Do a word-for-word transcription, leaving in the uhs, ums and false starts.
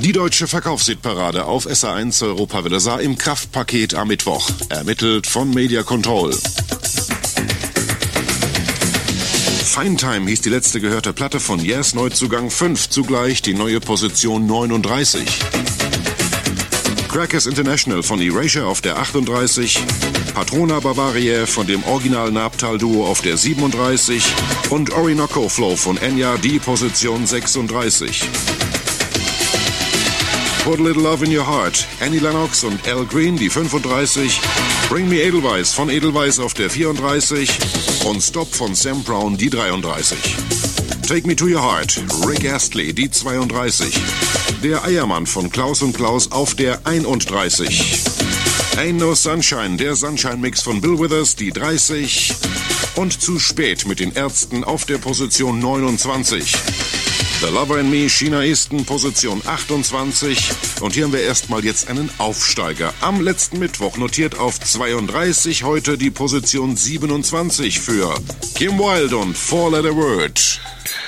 Die deutsche Verkaufshitparade auf S A eins Europawelle sah im Kraftpaket am Mittwoch. Ermittelt von Media Control. Fine Time hieß die letzte gehörte Platte von Yes, Neuzugang fünf, zugleich die neue Position neununddreißig. Crackers International von Erasure auf der achtunddreißig, Patrona Bavaria von dem Original Nabtal-Duo auf der siebenunddreißig und Orinoco Flow von Enya die Position sechsunddreißig. Put a Little Love in Your Heart, Annie Lennox und Al Green die fünfunddreißig, Bring Me Edelweiss von Edelweiss auf der vierunddreißig und Stop von Sam Brown die dreiunddreißig. Take Me to Your Heart, Rick Astley die zweiunddreißig, Der Eiermann von Klaus und Klaus auf der einunddreißig, Ain't No Sunshine, der Sunshine-Mix von Bill Withers die dreißig und Zu spät mit den Ärzten auf der Position neunundzwanzig. The Lover in Me, China Easton, Position achtundzwanzig. Und hier haben wir erstmal jetzt einen Aufsteiger. Am letzten Mittwoch notiert auf zweiunddreißig, heute die Position siebenundzwanzig für Kim Wilde und Four Letter Word.